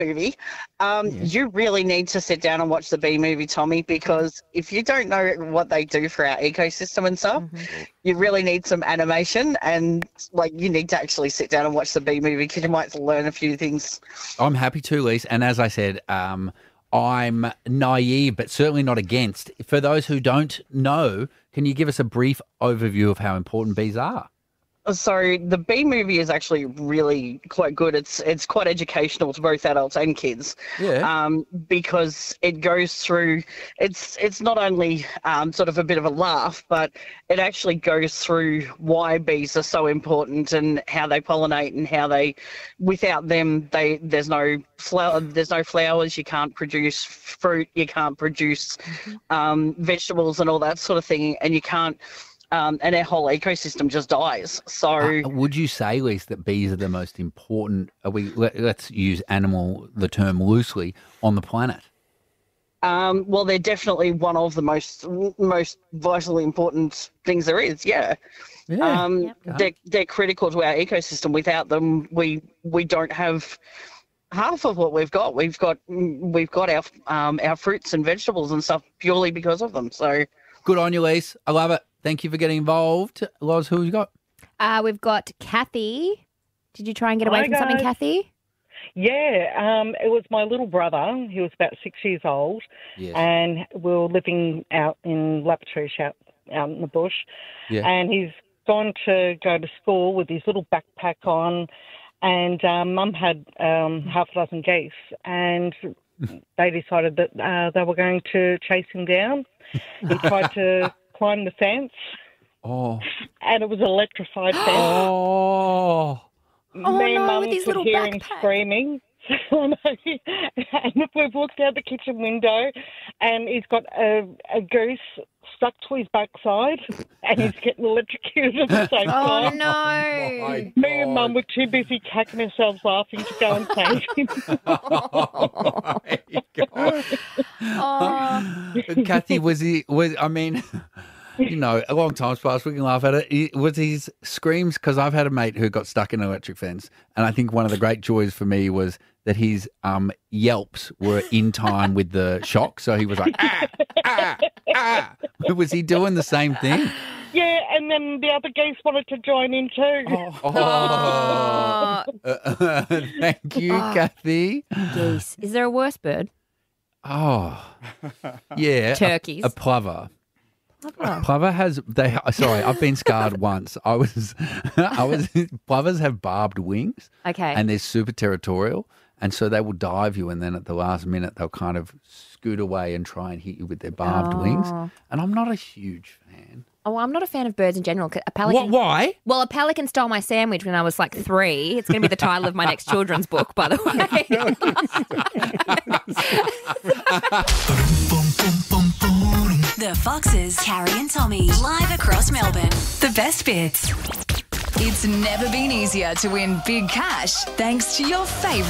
movie, you really need to sit down and watch the Bee Movie, Tommy, because if you don't know what they do for our ecosystem and stuff, you really need some animation, and you need to actually sit down and watch the Bee Movie because you might learn a few things. I'm happy to, Lise, and as I said, I'm naive, but certainly not against. For those who don't know, can you give us a brief overview of how important bees are? So the Bee Movie is actually really quite good. It's quite educational to both adults and kids. Yeah. Because it goes through. It's not only sort of a bit of a laugh, but it actually goes through why bees are so important and how they pollinate and how without them there's no flowers. You can't produce fruit. You can't produce vegetables and all that sort of thing, and you can't. And our whole ecosystem just dies. So, would you say, Lise, that bees are the most important? Let's use the term loosely, on the planet? Well, they're definitely one of the most vitally important things there is. Yeah. They're critical to our ecosystem. Without them, we don't have half of what we've got. We've got our fruits and vegetables and stuff purely because of them. So, good on you, Lise. I love it. Thank you for getting involved. Loz, who have you got? We've got Kathy. Did you try and get away from something, Kathy? Yeah, it was my little brother. He was about 6 years old, and we were living out in Laboratory out in the bush. Yeah. And he's gone to go to school with his little backpack on, and Mum had half a dozen geese, and they decided that they were going to chase him down. He tried to climb the fence. Oh. And it was an electrified fence. Oh. Me and Mum could hear him screaming. And we've looked out the kitchen window and he's got a goose stuck to his backside and he's getting electrocuted at the same time. Oh, no. Me and Mum were too busy cacking ourselves laughing to go and save him. Oh, my God. Kathy, a long time's passed, we can laugh at it. Was his screams, because I've had a mate who got stuck in an electric fence, and I think one of the great joys for me was that his yelps were in time with the shock, so he was like, ah, ah, ah. Was he doing the same thing? Yeah, and then the other geese wanted to join in too. Thank you, Kathy. Geese. Is there a worse bird? Oh, yeah. Turkeys. A plover. Plover has. Sorry, I've been scarred once. Plovers have barbed wings. Okay. And they're super territorial, and so they will dive you, and then at the last minute they'll kind of scoot away and try and hit you with their barbed wings. And I'm not a huge fan. Oh, I'm not a fan of birds in general. A pelican. Why? Well, a pelican stole my sandwich when I was like 3. It's going to be the title of my next children's book, by the way. The Foxes, Carrie and Tommy, live across Melbourne. The best bits. It's never been easier to win big cash thanks to your favourite